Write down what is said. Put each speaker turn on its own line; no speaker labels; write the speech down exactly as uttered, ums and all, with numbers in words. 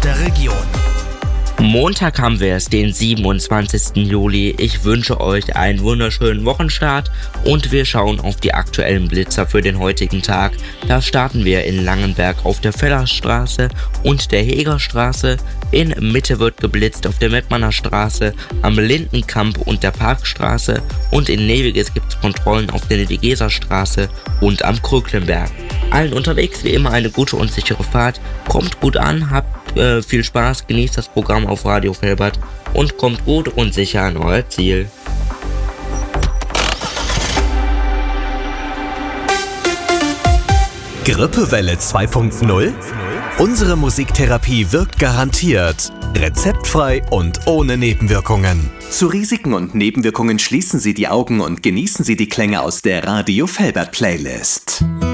der Region.
Montag haben wir es, den siebenundzwanzigsten Juli. Ich wünsche euch einen wunderschönen Wochenstart und wir schauen auf die aktuellen Blitzer für den heutigen Tag. Da starten wir in Langenberg auf der Fellerstraße und der Hegerstraße. In Mitte wird geblitzt auf der Mettmanner Straße, am Lindenkamp und der Parkstraße und in Neviges gibt es Kontrollen auf der Nevigeser Straße und am Kröklenberg. Allen unterwegs wie immer eine gute und sichere Fahrt. Kommt gut an, habt äh, viel Spaß, genießt das Programm auf Radio Velbert und kommt gut und sicher an euer Ziel.
Grippewelle zwei Punkt null? Unsere Musiktherapie wirkt garantiert, rezeptfrei und ohne Nebenwirkungen. Zu Risiken und Nebenwirkungen schließen Sie die Augen und genießen Sie die Klänge aus der Radio Velbert Playlist.